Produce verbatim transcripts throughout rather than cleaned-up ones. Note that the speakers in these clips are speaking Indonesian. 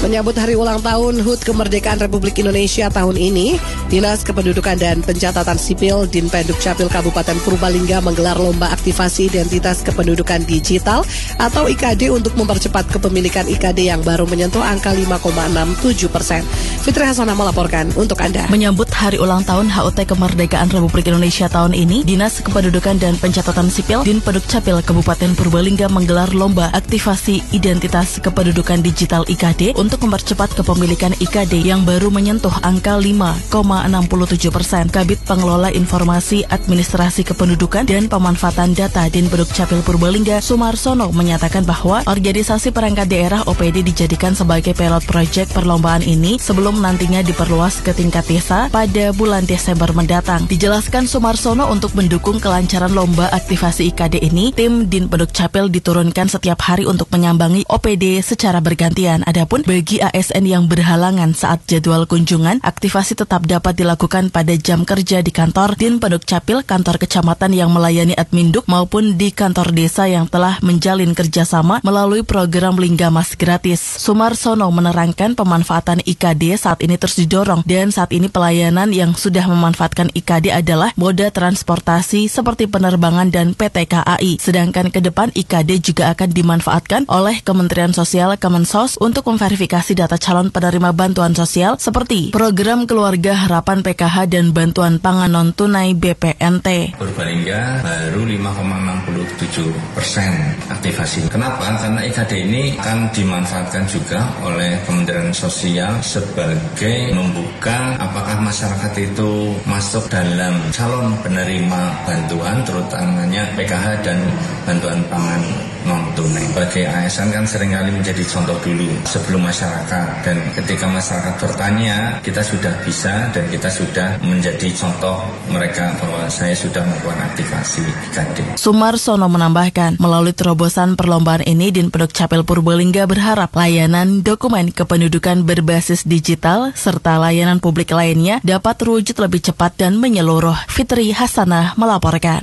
Menyambut hari ulang tahun H U T Kemerdekaan Republik Indonesia tahun ini, Dinas Kependudukan dan Pencatatan Sipil Dinpenduk Capil Kabupaten Purbalingga menggelar lomba aktivasi identitas kependudukan digital atau I K D untuk mempercepat kepemilikan I K D yang baru menyentuh angka lima koma enam tujuh persen. Fitri Hasanah melaporkan untuk Anda. Menyambut hari ulang tahun H U T Kemerdekaan Republik Indonesia tahun ini, Dinas Kependudukan dan Pencatatan Sipil Dinpenduk Capil Kabupaten Purbalingga menggelar lomba aktivasi identitas kependudukan digital I K D untuk mempercepat kepemilikan I K D yang baru menyentuh angka lima koma enam tujuh persen. Kabid Pengelola Informasi Administrasi Kependudukan dan Pemanfaatan Data Dinpenduk Capil Purbalingga Sumarsono menyatakan bahwa organisasi perangkat daerah O P D dijadikan sebagai pilot project perlombaan ini sebelum nantinya diperluas ke tingkat desa pada bulan Desember mendatang. Dijelaskan Sumarsono, untuk mendukung kelancaran lomba aktivasi I K D ini, tim Dinpenduk Capil diturunkan setiap hari untuk menyambangi O P D secara bergantian. Adapun bagi A S N yang berhalangan saat jadwal kunjungan, aktivasi tetap dapat dilakukan pada jam kerja di kantor Dinpenduk Capil, kantor kecamatan yang melayani Adminduk, maupun di kantor desa yang telah menjalin kerjasama melalui program Linggamas gratis. Sumarsono menerangkan pemanfaatan I K D saat ini terus didorong, dan saat ini pelayanan yang sudah memanfaatkan I K D adalah moda transportasi seperti penerbangan dan P T K A I. Sedangkan ke depan I K D juga akan dimanfaatkan oleh Kementerian Sosial Kemensos untuk memverifikasi data calon penerima bantuan sosial seperti program Keluarga Harapan P K H dan bantuan pangan non-tunai B P N T. Purbalingga baru lima koma enam tujuh persen aktivasi. Kenapa? Karena I K D ini akan dimanfaatkan juga oleh Kementerian Sosial sebagai membuka apakah masyarakat itu masuk dalam calon penerima bantuan, terutamanya P K H dan bantuan pangan non-tunai. Bagi A S N kan seringkali menjadi contoh dulu sebelum masyarakat, dan ketika masyarakat bertanya, kita sudah bisa dan kita sudah menjadi contoh mereka bahwa saya sudah melakukan aktivasi I K D. Sumarsono menambahkan, melalui terobosan perlombaan ini, Dinpenduk Capil Purbalingga berharap layanan dokumen kependudukan berbasis digital serta layanan publik lainnya dapat terwujud lebih cepat dan menyeluruh. Fitri Hasanah melaporkan.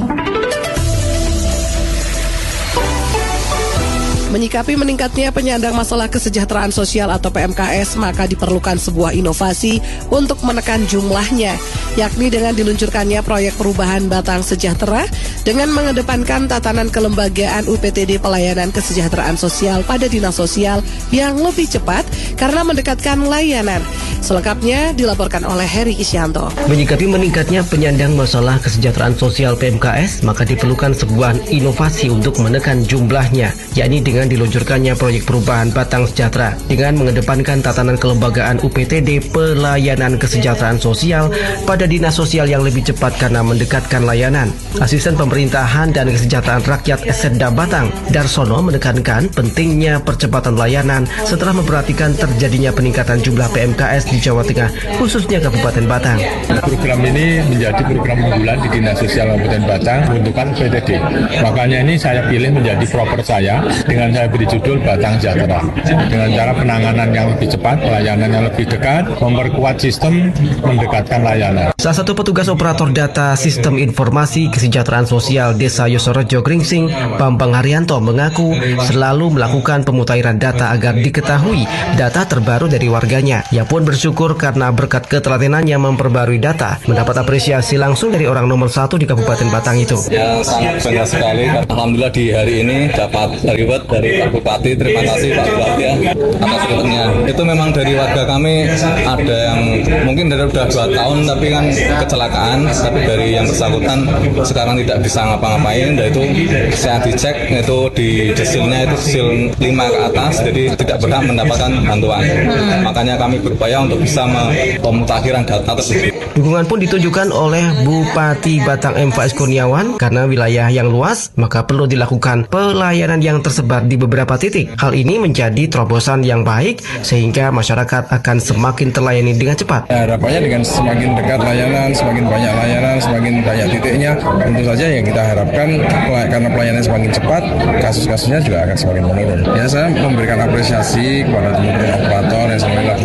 Menyikapi meningkatnya penyandang masalah kesejahteraan sosial atau P M K S, maka diperlukan sebuah inovasi untuk menekan jumlahnya, yakni dengan diluncurkannya proyek perubahan Batang Sejahtera dengan mengedepankan tatanan kelembagaan U P T D pelayanan kesejahteraan sosial pada dinas sosial yang lebih cepat karena mendekatkan layanan. Selengkapnya dilaporkan oleh Heri Isyanto. Menyikapi meningkatnya penyandang masalah kesejahteraan sosial P M K S, maka diperlukan sebuah inovasi untuk menekan jumlahnya, yakni dengan diluncurkannya proyek perubahan Batang Sejahtera dengan mengedepankan tatanan kelembagaan U P T D pelayanan kesejahteraan sosial pada dinas sosial yang lebih cepat karena mendekatkan layanan. Asisten Pemerintahan dan Kesejahteraan Rakyat Setda Batang, Darsono, menekankan pentingnya percepatan layanan setelah memperhatikan terjadinya peningkatan jumlah P M K S di Jawa Tengah, khususnya Kabupaten Batang. Program ini menjadi program unggulan di Dinas Sosial Kabupaten Batang bentukan P T D. Makanya ini saya pilih menjadi proper saya dengan saya beri judul Batang Sejahtera. Dengan cara penanganan yang lebih cepat, pelayanan yang lebih dekat, memperkuat sistem, mendekatkan layanan. Salah satu petugas operator data Sistem Informasi Kesejahteraan Sosial Desa Yosorejo Gringsing, Bambang Haryanto, mengaku selalu melakukan pemutahiran data agar diketahui data terbaru dari warganya. Ia pun bersyukur karena berkat ketelatenannya memperbarui data, mendapat apresiasi langsung dari orang nomor satu di Kabupaten Batang itu. Ya, sangat bangga sekali. Alhamdulillah di hari ini dapat reward dari Pak Bupati. Terima kasih Pak Bupati ya atas rewarnya. Itu memang dari warga kami ada yang mungkin dari udah dua tahun tapi kan kecelakaan, tapi dari yang bersangkutan sekarang tidak bisa ngapa-ngapain, dan itu saya dicek itu di desilnya itu desil lima ke atas, jadi tidak berhak mendapatkan bantuan. Hmm. Makanya kami berupaya untuk bisa memutahiran data tersebut. Dukungan pun ditunjukkan oleh Bupati Batang M. Faiz Kurniawan, karena wilayah yang luas maka perlu dilakukan pelayanan yang tersebar di beberapa titik. Hal ini menjadi terobosan yang baik sehingga masyarakat akan semakin terlayani dengan cepat. Harapannya dengan semakin dekat layanan, semakin banyak layanan, semakin banyak titiknya, tentu saja yang kita harapkan karena pelayanan semakin cepat, kasus-kasusnya juga akan semakin menurun. Ya, saya memberikan apresiasi kepada teman-teman operator yang selalu melakukan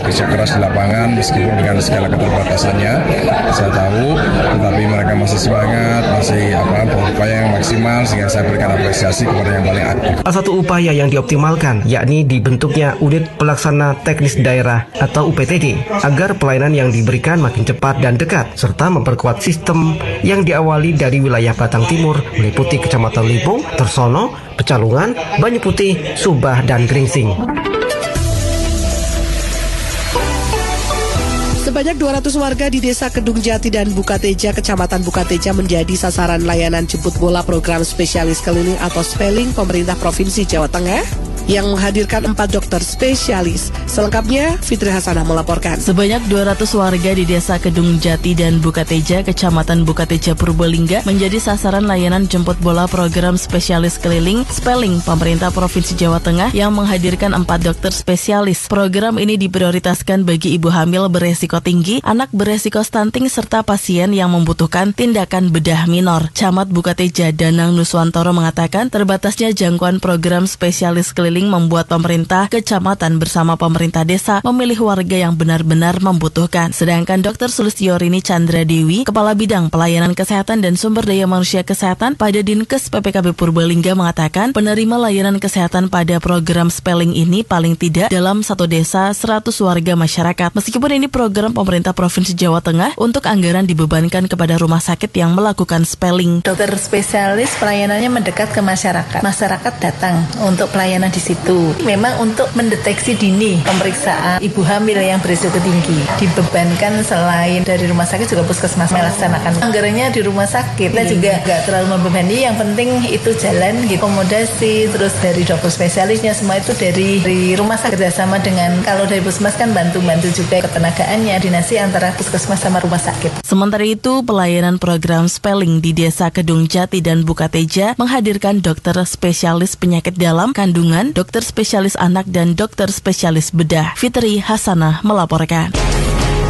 kerja keras di lapangan meskipun dengan segala keterbatasannya. Saya tahu, tetapi mereka masih semangat, masih apa berupaya yang maksimal sehingga saya berikan apresiasi kepada yang paling aktif. Salah satu upaya yang dioptimalkan yakni dibentuknya unit pelaksana teknis daerah atau U P T D agar pelayanan yang diberikan makin cepat dan dekat serta memperkuat sistem yang diawali dari wilayah Batang Timur meliputi Kecamatan Limpung, Tersono, Pecalungan, Banyu Putih, Subah, dan Gringsing. Sebanyak dua ratus warga di Desa Kedung Jati dan Bukateja, Kecamatan Bukateja menjadi sasaran layanan jemput bola program spesialis keliling atau spelling pemerintah Provinsi Jawa Tengah yang menghadirkan empat dokter spesialis. Selengkapnya, Fitri Hasanah melaporkan. Sebanyak dua ratus warga di Desa Kedung Jati dan Bukateja, Kecamatan Bukateja, Purbalingga menjadi sasaran layanan jemput bola program spesialis keliling spelling pemerintah Provinsi Jawa Tengah yang menghadirkan empat dokter spesialis. Program ini diprioritaskan bagi ibu hamil beresiko tinggi, anak beresiko stunting, serta pasien yang membutuhkan tindakan bedah minor. Camat Bukateja Danang Nuswantoro mengatakan terbatasnya jangkauan program spesialis keliling membuat pemerintah kecamatan bersama pemerintah desa memilih warga yang benar-benar membutuhkan. Sedangkan Dokter Sulistyorini Chandra Dewi, Kepala Bidang Pelayanan Kesehatan dan Sumber Daya Manusia Kesehatan pada Dinkes P P K B Purbalingga mengatakan penerima layanan kesehatan pada program spelling ini paling tidak dalam satu desa seratus warga masyarakat. Meskipun ini program pemerintah Provinsi Jawa Tengah, untuk anggaran dibebankan kepada rumah sakit yang melakukan spelling. Dokter spesialis pelayanannya mendekat ke masyarakat. Masyarakat datang untuk pelayanan di situ. Memang untuk mendeteksi dini pemeriksaan ibu hamil yang berisiko tinggi. Dibebankan selain dari rumah sakit juga puskesmas melaksanakan. Anggarannya di rumah sakit. Kita juga nggak terlalu membebani. Yang penting itu jalan, gitu. Akomodasi, terus dari dokter spesialisnya semua itu dari, dari rumah sakit kerjasama dengan kalau dari puskesmas kan bantu-bantu juga ketenagaannya, dinasti antara puskesmas sama rumah sakit. Sementara itu, pelayanan program spelling di Desa Kedung Jati dan Bukateja menghadirkan dokter spesialis penyakit dalam kandungan, dokter spesialis anak, dan dokter spesialis bedah. Fitri Hasanah melaporkan.